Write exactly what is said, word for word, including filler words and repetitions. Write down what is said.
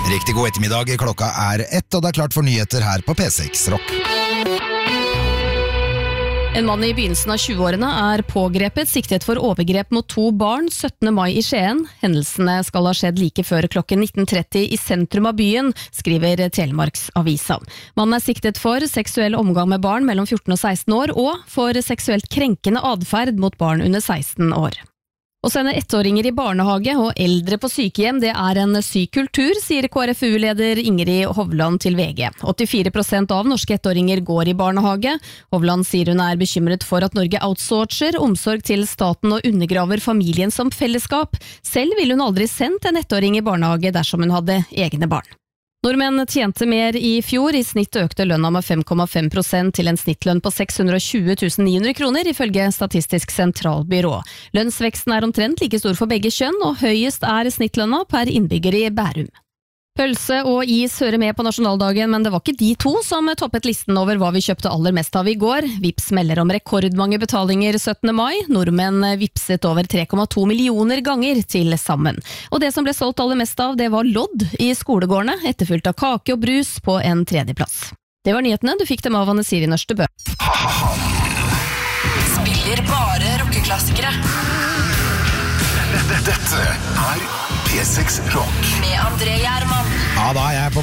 Riktig god ettermiddag, klokka er ett, og det er klart for nyheter her på P seks Rock. En mann i begynnelsen av tjueårene er pågrepet, siktet for overgrep mot to barn syttende mai i Skien. Hendelsene skal ha skjedd like før klokken nitten tretti i sentrum av byen, skriver Telemarks Avisa. Mannen er siktet for seksuell omgang med barn mellom fjorten og seksten år, og for seksuelt krenkende adferd mot barn under seksten år. Å sende ettåringer i barnehage og eldre på sykehjem, det er en syk kultur, sier K R F U-leder Ingrid Hovland til V G. åttifire prosent av norske ettåringer går i barnehage. Hovland sier hun er bekymret for at Norge outsourcer omsorg til staten og undergraver familien som fellesskap. Selv ville hun aldri sendt en ettåring i barnehage dersom hun hadde egne barn. Nordmenn tjente mer i fjor, i snitt økte lønna med fem komma fem prosent til en snittlønn på seks hundre og tjue tusen ni hundre kroner, ifølge Statistisk sentralbyrå. Lønnsveksten er omtrent like stor for begge kjønn, og høyest er snittlønna per innbygger i Bærum. Pølse og is hører med på nasjonaldagen, men det var ikke de to som toppet listen over hva vi kjøpte aller mest av i går. Vips melder om rekordmange betalinger syttende mai. Nordmenn vipset over tre komma to millioner ganger til sammen. Og det som ble solgt aller mest av, det var lodd i skolegårdene, etterfulgt av kake og brus på en tredjeplass. Det var nyhetene, du fikk dem av Anne Siri Nørstebø. Spiller bare rockeklassikere. Dette er P seks Rock. Med André Gjerman. Ja, da er jeg på